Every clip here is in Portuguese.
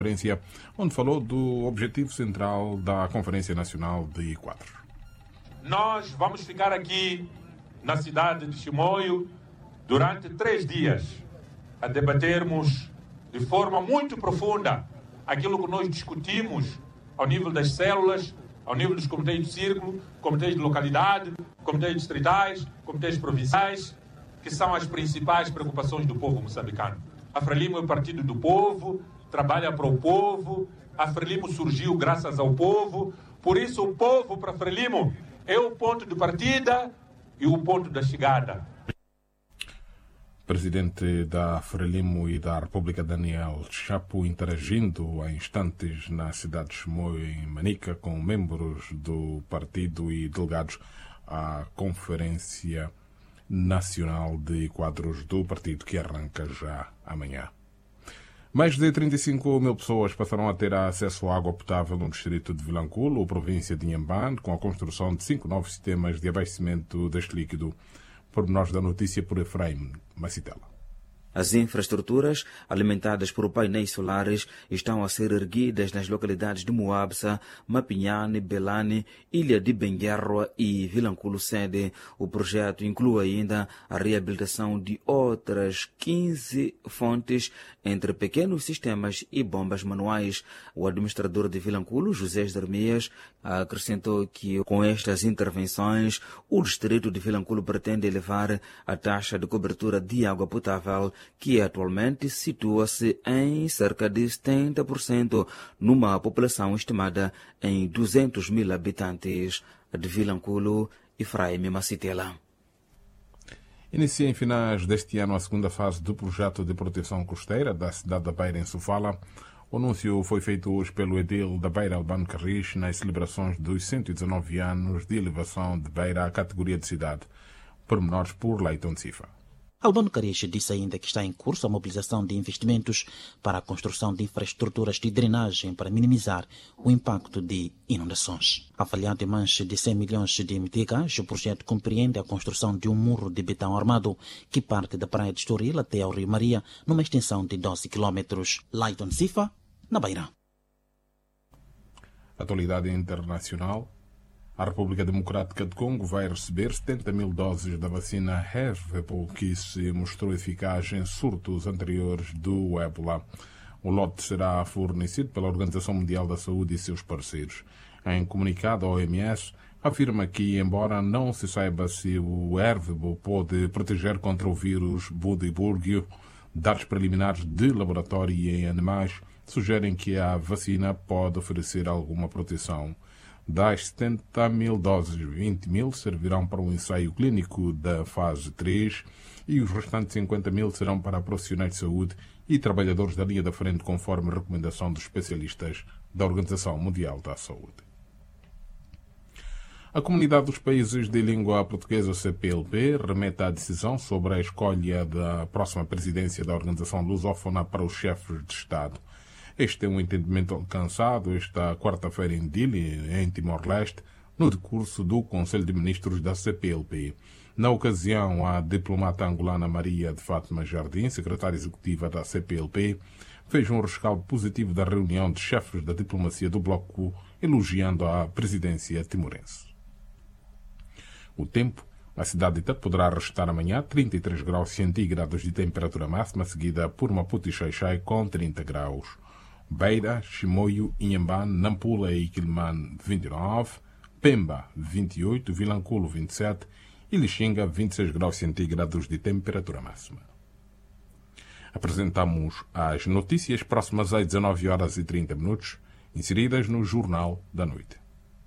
conferência, onde falou do objetivo central da Conferência Nacional de Quadros. Nós vamos ficar aqui na cidade de Chimoio durante 3 dias a debatermos de forma muito profunda aquilo que nós discutimos ao nível das células, ao nível dos comitês de círculo, comitês de localidade, comitês distritais, comitês provinciais, que são as principais preocupações do povo moçambicano. A Frelimo é o partido do povo, trabalha para o povo, a Frelimo surgiu graças ao povo, por isso o povo para a Frelimo é o ponto de partida e o ponto da chegada. Presidente da Frelimo e da República, Daniel Chapo, interagindo há instantes na cidade de Chimoio, em Manica, com membros do partido e delegados à Conferência Nacional de Quadros do partido, que arranca já amanhã. Mais de 35 mil pessoas passarão a ter acesso à água potável no distrito de Vilanculo, província de Inhambane, com a construção de 5 novos sistemas de abastecimento deste líquido. Pormenores da notícia por Efraim Macitela. As infraestruturas, alimentadas por painéis solares, estão a ser erguidas nas localidades de Moabsa, Mapinhane, Belane, Ilha de Benguerro e Vilanculo Sede. O projeto inclui ainda a reabilitação de outras 15 fontes, entre pequenos sistemas e bombas manuais. O administrador de Vilanculo, José Jeremias, acrescentou que com estas intervenções, o distrito de Vilanculo pretende elevar a taxa de cobertura de água potável, que atualmente situa-se em cerca de 70%, numa população estimada em 200 mil habitantes. De Vilanculo, Efraim Macitela. Inicia em finais deste ano a segunda fase do projeto de proteção costeira da cidade da Beira, em Sofala. O anúncio foi feito hoje pelo edil da Beira, Albano Carris, nas celebrações dos 119 anos de elevação de Beira à categoria de cidade. Pormenores por Leiton Cifa. Albano Carris disse ainda que está em curso a mobilização de investimentos para a construção de infraestruturas de drenagem para minimizar o impacto de inundações. Avaliado em mais de 100 milhões de MTK, o projeto compreende a construção de um muro de betão armado que parte da praia de Estoril até ao Rio Maria, numa extensão de 12 km. Leiton Cifa, na Beira. Atualidade internacional. A República Democrática de Congo vai receber 70 mil doses da vacina Hervepol, que se mostrou eficaz em surtos anteriores do ébola. O lote será fornecido pela Organização Mundial da Saúde e seus parceiros. Em comunicado, a OMS afirma que, embora não se saiba se o Hervepol pode proteger contra o vírus Budibugyo, dados preliminares de laboratório e em animais sugerem que a vacina pode oferecer alguma proteção. Das 70 mil doses, 20 mil servirão para o ensaio clínico da fase 3 e os restantes 50 mil serão para profissionais de saúde e trabalhadores da linha da frente, conforme recomendação dos especialistas da Organização Mundial da Saúde. A Comunidade dos Países de Língua Portuguesa, CPLP, remete a decisão sobre a escolha da próxima presidência da Organização Lusófona para os chefes de Estado. Este é um entendimento alcançado esta quarta-feira em Dili, em Timor-Leste, no decurso do Conselho de Ministros da CPLP. Na ocasião, a diplomata angolana Maria de Fátima Jardim, secretária executiva da CPLP, fez um rescaldo positivo da reunião de chefes da diplomacia do bloco, elogiando a presidência timorense. O tempo. A cidade de Tete poderá registrar amanhã 33 graus centígrados de temperatura máxima, seguida por Maputo e Xai-Xai com 30 graus. Beira, Chimoio, Inhambane, Nampula e Quilomane 29, Pemba 28, Vilanculo 27 e Lixinga 26 graus centígrados de temperatura máxima. Apresentamos as notícias próximas às 19 horas e 30 minutos, inseridas no Jornal da Noite.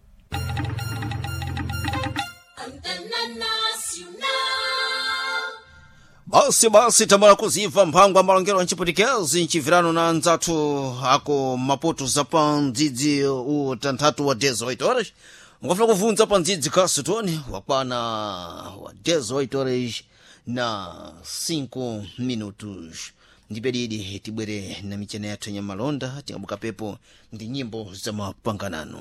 basi tambala kuziva mphangwa malongero ncipwetikizi ncivirano na nzathu ako maputo zapa ndzidzi utanthatu wa 18 horas ngofuna kuvunza pa ndzidzi kasitoni wakwana wa 18 horas na 5 minutos. Ndipedidi tibwere na michene yathu ya malonda tingabuka pepo ndi nyimbo za mapanganano.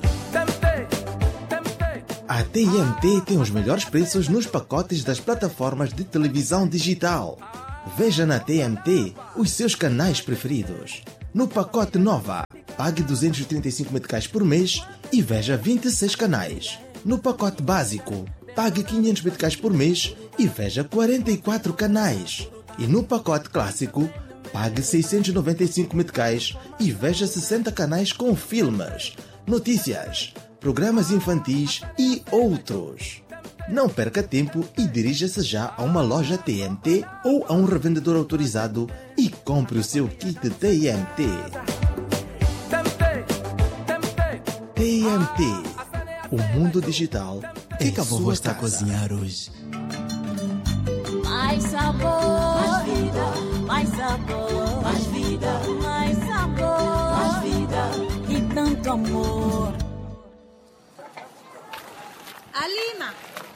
A TMT tem os melhores preços nos pacotes das plataformas de televisão digital. Veja na TMT os seus canais preferidos. No pacote Nova, pague 235 meticais por mês e veja 26 canais. No pacote básico, pague 500 meticais por mês e veja 44 canais. E no pacote clássico, pague 695 meticais e veja 60 canais com filmes, notícias, programas infantis e outros. Não perca tempo e dirija-se já a uma loja TNT ou a um revendedor autorizado e compre o seu kit TNT. TNT, o mundo digital. O que a vovó está a cozinhar hoje? Mais sabor, mais vida, mais sabor, mais vida, mais sabor, mais vida e tanto amor. Alima!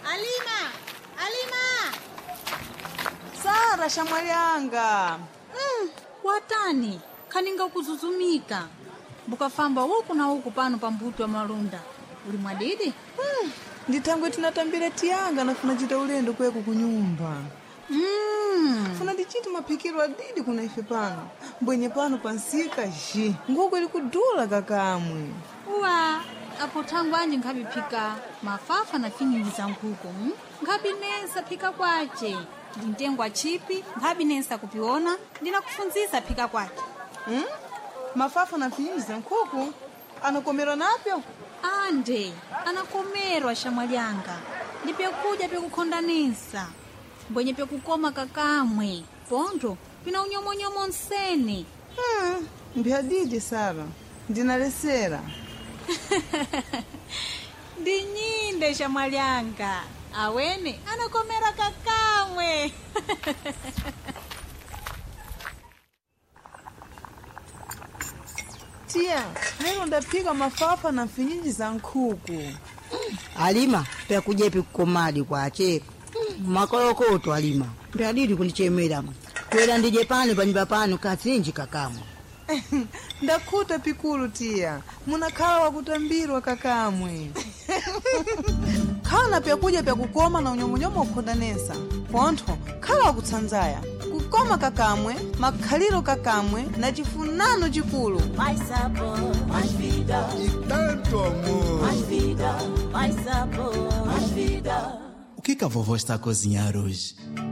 Sara Shamalhanga! Watani, kaninga kuzuzumika. Bukafamba huku na huku pano pa mbuto wa malunda. Uli mwadidi? Nditangwe tinatambira tiyanga na funa chita ulendo kweku kunyumba. Funa ndichiti mapikiro adidi kuna ife pano. Mbwenye pano pansika ji. Nguko ili kudula kakamwe. Uwa, apo tangu anje nkabi pika mafafa na finyingi za nkuko. Nkabi nesa pika kwache. Ndintengwa chipi, nkabi nesa kupiona, ndina kufunziza pika kwache. Mafafa na finyingi za nkuko? Anakomero napyo? Ande, anakomerwa Shamalhanga. Ndipekuja pekukondanisa. Mbwenye pekukoma kakamwe. Pondo, pina unyomonyomo nsene. Mbiadidi Sara. Ndinalesera. Ndinyinde Shamalhanga. Awene, anakomera kakamwe. Tia, leo ndapika mafafa na finyingi za nkuku. Alima, pekujepi kukomadi kwa chepe. Makolokoto Alima. Mbiadidi kunichemera. Kwela ndije pano panyumba pano katsinji kakamwe. Ndakuta pikulu tia. Munakhala wakutambirwa kakamwe. Khala pyakuja pyakukoma na unyomonyomo ukhondanesa. Pontho, khala wakutsanzaya. Kukoma kakamwe, makhaliro kakamwe na chifunano chikulu. Mais sabor, mais vida E tanto amor. mais vida, mais sabor, mais vida. O que a vovó está a cozinhar hoje?